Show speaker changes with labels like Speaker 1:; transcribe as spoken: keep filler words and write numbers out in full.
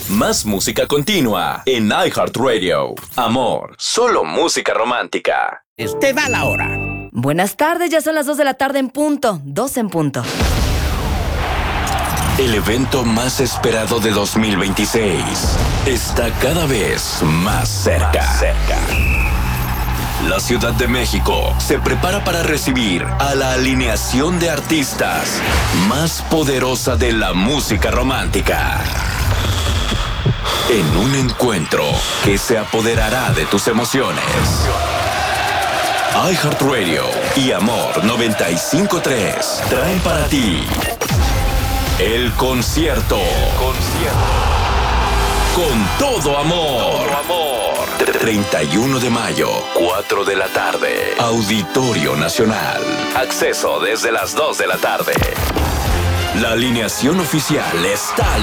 Speaker 1: Más música continua en iHeartRadio. Amor, solo música romántica.
Speaker 2: Te da la hora.
Speaker 3: Buenas tardes, ya son las dos de la tarde en punto. Dos en punto.
Speaker 1: El evento más esperado de dos mil veintiséis está cada vez más cerca. Más cerca. La Ciudad de México se prepara para recibir a la alineación de artistas más poderosa de la música romántica. En un encuentro que se apoderará de tus emociones. iHeartRadio y Amor noventa y cinco punto tres traen para ti el concierto. El concierto. Con todo amor. Todo amor. treinta y uno de mayo, cuatro de la tarde. Auditorio Nacional. Acceso desde las dos de la tarde. La alineación oficial está